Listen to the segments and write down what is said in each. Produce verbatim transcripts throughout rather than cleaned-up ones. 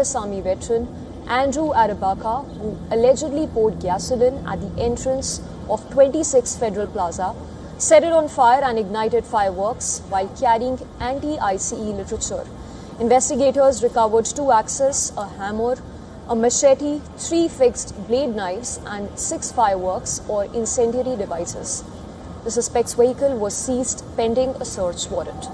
S Army veteran Andrew Arabaka, who allegedly poured gasoline at the entrance of twenty-six Federal Plaza, set it on fire and ignited fireworks while carrying anti-I C E literature. Investigators recovered two axes, a hammer, a machete, three fixed blade knives, and six fireworks or incendiary devices. The suspect's vehicle was seized pending a search warrant.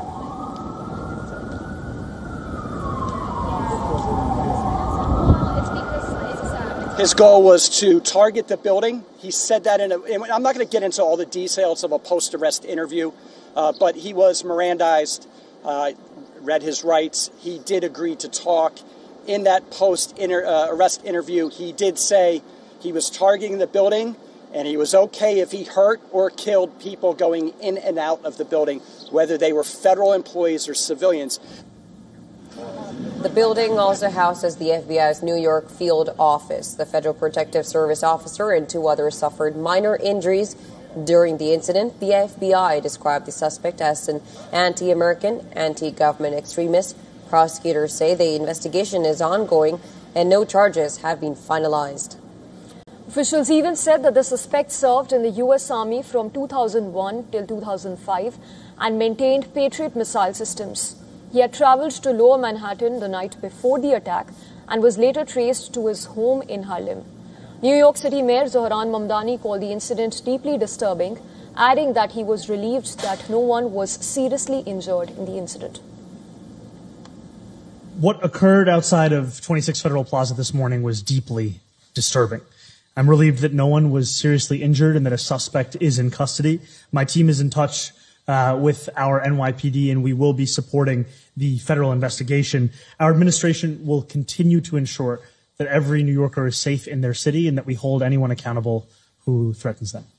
His goal was to target the building. He said that in a, I'm not going to get into all the details of a post-arrest interview, uh, but he was Mirandized, uh, read his rights. He did agree to talk. In that post-arrest interview, he did say he was targeting the building and he was okay if he hurt or killed people going in and out of the building, whether they were federal employees or civilians. The building also houses the F B I's New York field office. The Federal Protective Service officer and two others suffered minor injuries during the incident. The F B I described the suspect as an anti-American, anti-government extremist. Prosecutors say the investigation is ongoing and no charges have been finalized. Officials even said that the suspect served in the U S Army from two thousand one till two thousand five and maintained Patriot missile systems. He had traveled to Lower Manhattan the night before the attack and was later traced to his home in Harlem. New York City Mayor Zohran Mamdani called the incident deeply disturbing, adding that he was relieved that no one was seriously injured in the incident. What occurred outside of twenty-six Federal Plaza this morning was deeply disturbing. I'm relieved that no one was seriously injured and that a suspect is in custody. My team is in touch uh, with our N Y P D, and we will be supporting the federal investigation. Our administration will continue to ensure that every New Yorker is safe in their city and that we hold anyone accountable who threatens them.